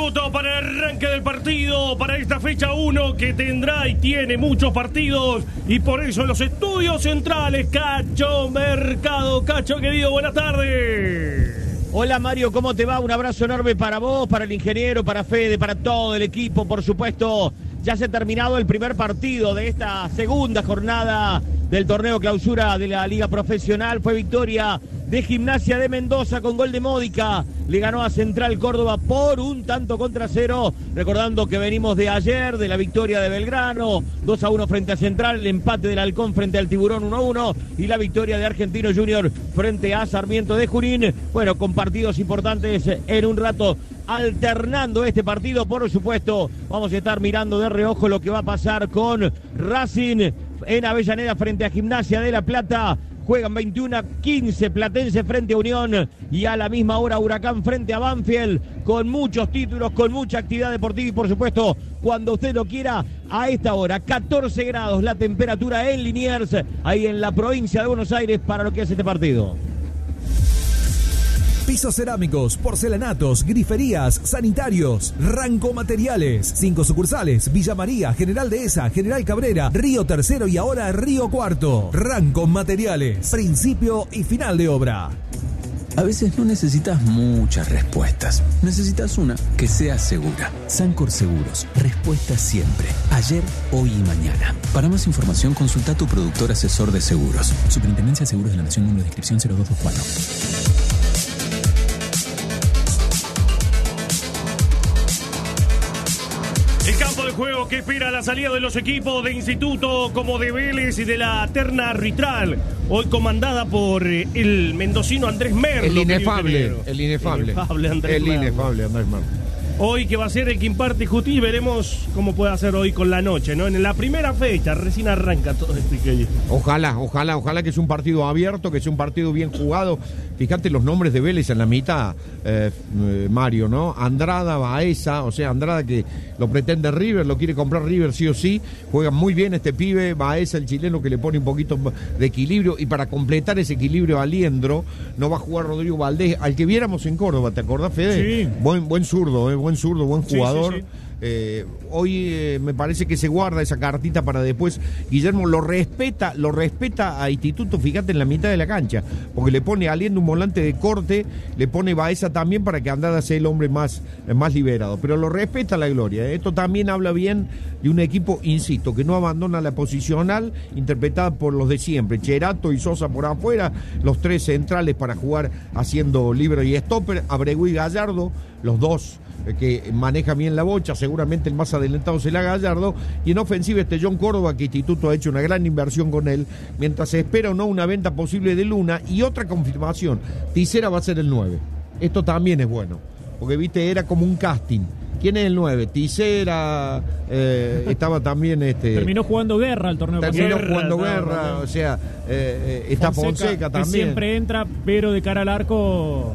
Para el arranque del partido, para esta fecha 1 que tendrá y tiene muchos partidos, y por eso en los estudios centrales, Cacho Mercado. Cacho, querido, buenas tardes. Hola Mario, ¿cómo te va? Un abrazo enorme para vos, para el ingeniero, para Fede, para todo el equipo, por supuesto. Ya se ha terminado el primer partido de esta segunda jornada del torneo clausura de la Liga Profesional. Fue victoria de Gimnasia de Mendoza con gol de Módica. Le ganó a Central Córdoba por 1-0. Recordando que venimos de ayer, de la victoria de Belgrano, 2-1 frente a Central, el empate del Halcón frente al Tiburón 1-1 y la victoria de Argentino Junior frente a Sarmiento de Junín. Bueno, con partidos importantes en un rato. Alternando este partido, por supuesto, vamos a estar mirando de reojo lo que va a pasar con Racing en Avellaneda frente a Gimnasia de La Plata. Juegan 21-15 Platense frente a Unión y a la misma hora Huracán frente a Banfield, con muchos títulos, con mucha actividad deportiva y por supuesto, cuando usted lo quiera, a esta hora, 14 grados la temperatura en Liniers, ahí en la provincia de Buenos Aires, para lo que es este partido. Pisos cerámicos, porcelanatos, griferías, sanitarios, Ranco Materiales. 5 sucursales: Villa María, General Dehesa, General Cabrera, Río Tercero y ahora Río Cuarto. Ranco Materiales, principio y final de obra. A veces no necesitas muchas respuestas. Necesitas una que sea segura. Sancor Seguros. Respuesta siempre. Ayer, hoy y mañana. Para más información, consulta a tu productor asesor de seguros. Superintendencia de Seguros de la Nación, número de inscripción 0224. El campo de juego que espera la salida de los equipos de Instituto como de Vélez y de la terna arbitral, hoy comandada por el mendocino Andrés Merlo. El inefable Andrés Merlo. Hoy que va a ser el que imparte justicia, veremos cómo puede hacer hoy con la noche, ¿no? En la primera fecha, recién arranca todo esto. Ojalá que sea un partido abierto, que sea un partido bien jugado. Fíjate los nombres de Vélez en la mitad, Mario, ¿no? Andrada, Baeza, o sea, Andrada que lo pretende River, lo quiere comprar River sí o sí. Juega muy bien este pibe, Baeza, el chileno, que le pone un poquito de equilibrio. Y para completar ese equilibrio a Liendro, no va a jugar Rodrigo Valdés, al que viéramos en Córdoba, ¿te acordás, Fede? Sí. Buen zurdo, buen jugador. Sí. Hoy me parece que se guarda esa cartita para después. Guillermo lo respeta a Instituto, fíjate, en la mitad de la cancha, porque le pone Aliendo un volante de corte, le pone Baeza también para que Andrada sea el hombre más liberado, pero lo respeta la gloria. Esto también habla bien de un equipo, insisto, que no abandona la posicional interpretada por los de siempre, Cherato y Sosa por afuera, los tres centrales para jugar haciendo libre y stopper, Abregu y Gallardo, los dos que maneja bien la bocha, seguramente el más adelantado será Gallardo, y en ofensiva John Córdoba, que Instituto ha hecho una gran inversión con él, mientras se espera o no una venta posible de Luna, y otra confirmación, Tisera va a ser el 9, esto también es bueno, porque viste, era como un casting. ¿Quién es el 9? Tisera, estaba también Terminó jugando Guerra el torneo pasado. Terminó jugando Guerra, o sea, está Fonseca también. Que siempre entra, pero de cara al arco.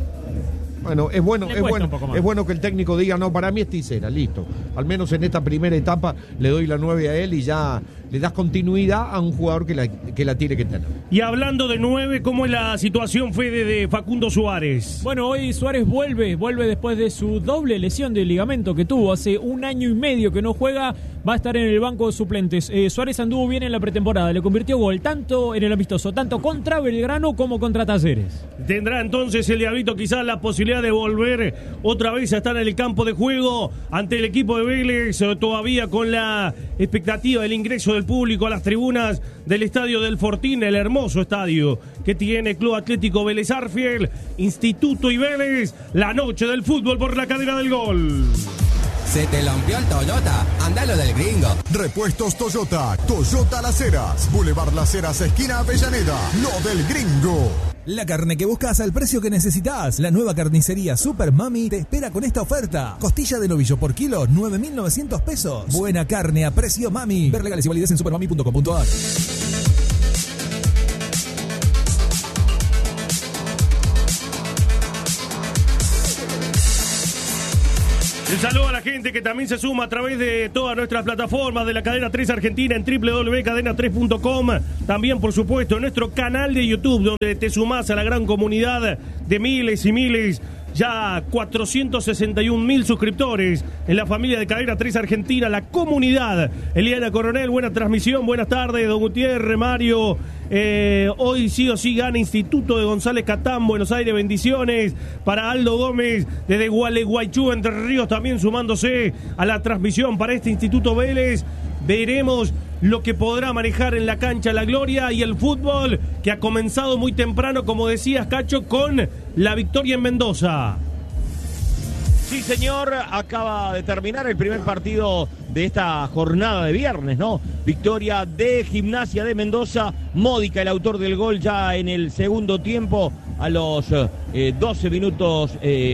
Bueno, es bueno que el técnico diga, no, para mí es Tisera, listo. Al menos en esta primera etapa le doy la 9 a él y ya le das continuidad a un jugador que la tiene que tener. Y hablando de 9, ¿cómo es la situación, Fede, de Facundo Suárez? Bueno, hoy Suárez vuelve después de su doble lesión de ligamento que tuvo. Hace 1 año y medio que no juega, va a estar en el banco de suplentes. Suárez anduvo bien en la pretemporada, le convirtió gol tanto en el amistoso, tanto contra Belgrano como contra Talleres. Tendrá entonces el Diablito quizás la posibilidad de volver otra vez a estar en el campo de juego ante el equipo de Vélez, todavía con la expectativa del ingreso del público a las tribunas del estadio del Fortín, el hermoso estadio que tiene Club Atlético Vélez Sarsfield, Instituto y Vélez, la noche del fútbol por la cadena del gol. Se te lampió el Toyota, andalo del gringo. Repuestos Toyota, Toyota Las Heras, Boulevard Las Heras, esquina Avellaneda, lo del gringo. La carne que buscas al precio que necesitas. La nueva carnicería Super Mami te espera con esta oferta. Costilla de novillo por kilo, 9.900 pesos. Buena carne a precio Mami. Ver legales y validez en supermami.com.ar. Un saludo a la gente que también se suma a través de todas nuestras plataformas de la Cadena 3 Argentina en www.cadena3.com. También, por supuesto, en nuestro canal de YouTube, donde te sumás a la gran comunidad de miles y miles ya 461.000 suscriptores en la familia de Cadena 3 Argentina, la comunidad. Eliana Coronel, buena transmisión, buenas tardes, don Gutiérrez, Mario. Hoy sí o sí gana Instituto de González Catán, Buenos Aires, bendiciones para Aldo Gómez desde Gualeguaychú, Entre Ríos, también sumándose a la transmisión para este Instituto Vélez. Veremos lo que podrá manejar en la cancha la gloria y el fútbol que ha comenzado muy temprano, como decías, Cacho, con la victoria en Mendoza. Sí, señor, acaba de terminar el primer partido de esta jornada de viernes, ¿no? Victoria de Gimnasia de Mendoza, Módica, el autor del gol ya en el segundo tiempo, a los 22 minutos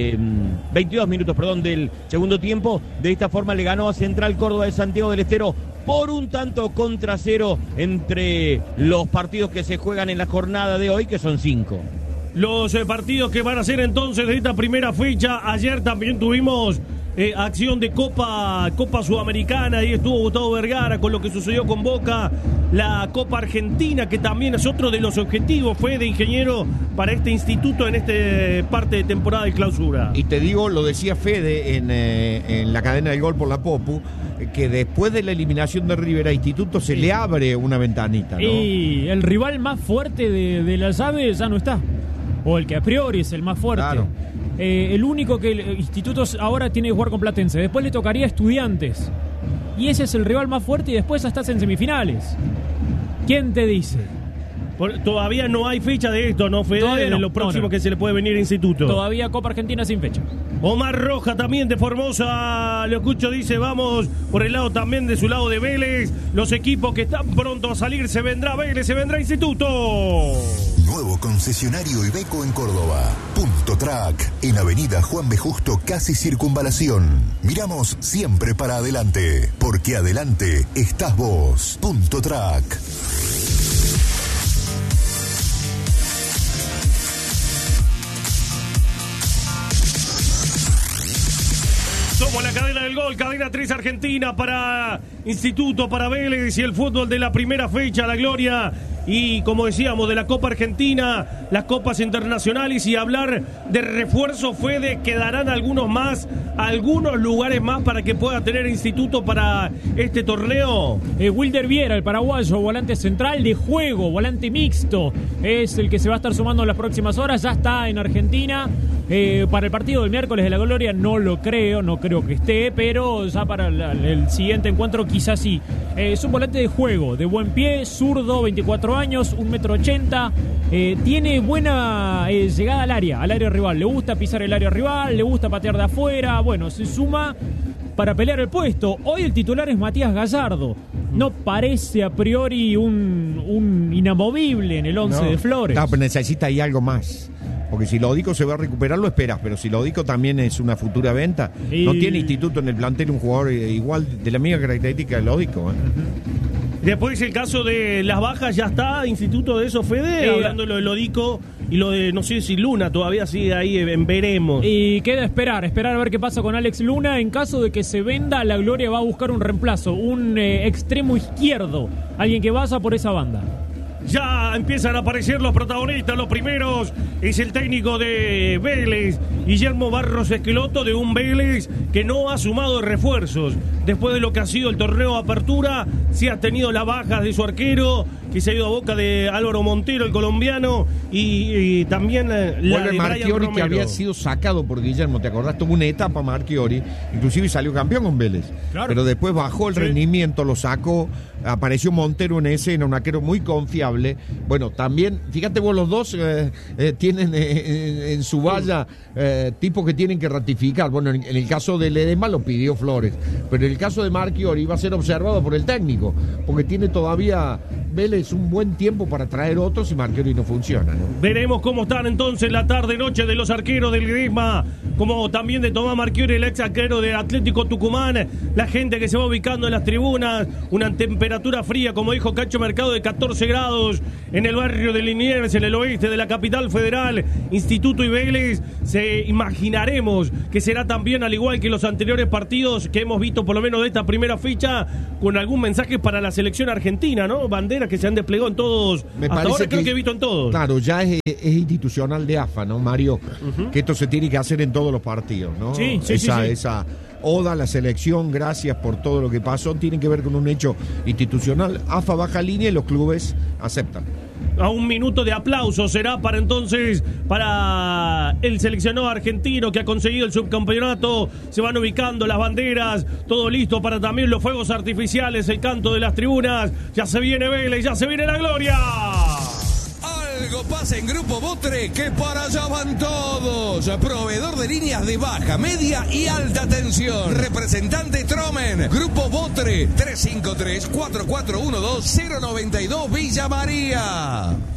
del segundo tiempo. De esta forma le ganó a Central Córdoba de Santiago del Estero por un tanto contra cero entre los partidos que se juegan en la jornada de hoy, que son 5. Los partidos que van a ser entonces de esta primera fecha. Ayer también tuvimos acción de Copa Sudamericana. Ahí estuvo Gustavo Vergara con lo que sucedió con Boca. La Copa Argentina, que también es otro de los objetivos, fue de ingeniero para este instituto en esta parte de temporada de clausura. Y te digo, lo decía Fede en la cadena del gol por la Popu, que después de la eliminación de River a Instituto se le abre una ventanita, ¿no? Y el rival más fuerte de las aves ya no está. O el que a priori es el más fuerte. Claro. El único que el Instituto ahora tiene que jugar con Platense. Después le tocaría Estudiantes. Y ese es el rival más fuerte y después ya estás en semifinales. ¿Quién te dice? Todavía no hay fecha de esto, ¿no, Fede? Todavía no, lo próximo que se le puede venir a Instituto. Todavía Copa Argentina sin fecha. Omar Roja también de Formosa, lo escucho, dice, vamos por el lado también de su lado de Vélez. Los equipos que están pronto a salir, se vendrá Vélez, se vendrá Instituto. Nuevo concesionario Iveco en Córdoba. Punto Track, en Avenida Juan B. Justo, casi Circunvalación. Miramos siempre para adelante, porque adelante estás vos. Punto Track. Somos la cadena del gol, cadena 3 Argentina para Instituto, para Vélez y el fútbol de la primera fecha, la gloria. Y como decíamos, de la Copa Argentina, las copas internacionales, y hablar de refuerzo, Fede, quedarán algunos lugares más para que pueda tener Instituto para este torneo. Wilder Viera, el paraguayo, volante central de juego, volante mixto, es el que se va a estar sumando en las próximas horas, ya está en Argentina. Para el partido del miércoles de la gloria no creo que esté, pero ya para el siguiente encuentro quizás sí. Es un volante de juego, de buen pie, zurdo, 24 años, 1,80 m. Tiene buena llegada al área rival. Le gusta pisar el área rival, le gusta patear de afuera. Bueno, se suma para pelear el puesto. Hoy el titular es Matías Gallardo. No parece a priori un inamovible en el 11 de Flores. No, pero necesita ahí algo más. Porque si Lodico se va a recuperar, lo esperas. Pero si Lodico también es una futura venta, no tiene Instituto en el plantel un jugador igual de la misma característica de Lodico, ¿eh? Después el caso de las bajas, ya está Instituto de eso, Fede, hablando de lo de Lodico y lo de, no sé si Luna todavía sigue ahí, veremos. Y queda esperar a ver qué pasa con Alex Luna. En caso de que se venda, la gloria va a buscar un reemplazo, un extremo izquierdo, alguien que vaya por esa banda. Ya empiezan a aparecer los protagonistas, los primeros es el técnico de Vélez, Guillermo Barros Esqueloto, de un Vélez que no ha sumado refuerzos. Después de lo que ha sido el torneo de apertura, sí ha tenido las bajas de su arquero, que se ha ido a boca de Álvaro Montero, el colombiano, y también la vuelve de Marchiori, Brian Romero, que había sido sacado por Guillermo, ¿te acordás? Tuvo una etapa Marchiori, inclusive salió campeón con Vélez. Claro. Pero después bajó el rendimiento, lo sacó, apareció Montero en escena, un arquero muy confiable. Bueno, también, fíjate vos, los dos tienen en su valla tipos que tienen que ratificar. Bueno, en el caso de Ledesma lo pidió Flores, pero en el caso de Marchiori va a ser observado por el técnico, porque tiene todavía Vélez un buen tiempo para traer otros y Marchiori no funciona, ¿no? Veremos cómo están entonces la tarde-noche de los arqueros del Ledesma como también de Tomás Marchiori, el ex arquero de Atlético Tucumán, la gente que se va ubicando en las tribunas, una temperatura fría, como dijo Cacho Mercado, de 14 grados en el barrio de Liniers, en el oeste de la capital federal. Instituto y Vélez, imaginaremos que será también, al igual que los anteriores partidos que hemos visto, por lo menos de esta primera fecha, con algún mensaje para la selección argentina, ¿no? Banderas que se han desplegado en todos. Me hasta parece ahora creo que he visto en todos. Claro, ya es institucional de AFA, ¿no, Mario? Que esto se tiene que hacer en todos los partidos, ¿no? Sí. Esa oda a la selección, gracias por todo lo que pasó, tiene que ver con un hecho institucional. AFA baja línea y los clubes aceptan. A un minuto de aplauso será para entonces, para el seleccionado argentino que ha conseguido el subcampeonato. Se van ubicando las banderas, todo listo para también los fuegos artificiales, el canto de las tribunas. Ya se viene Vélez, ya se viene la gloria. Algo pasa en Grupo Botre, que para allá van todos. Proveedor de líneas de baja, media y alta tensión. Representante Tromen. Grupo Botre, 353-4412-092 Villa María.